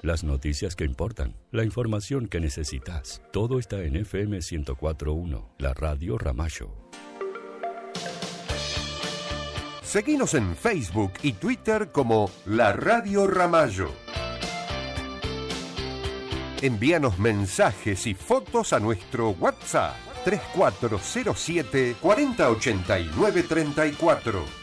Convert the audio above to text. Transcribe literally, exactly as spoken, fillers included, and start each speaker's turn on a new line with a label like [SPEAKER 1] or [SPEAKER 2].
[SPEAKER 1] las noticias que importan, la información que necesitas. Todo está en F M ciento cuatro punto uno, la radio Ramallo.
[SPEAKER 2] Seguinos en Facebook y Twitter como La Radio Ramallo. Envíanos mensajes y fotos a nuestro WhatsApp tres cuatro cero siete, cuarenta ochenta y nueve treinta y cuatro.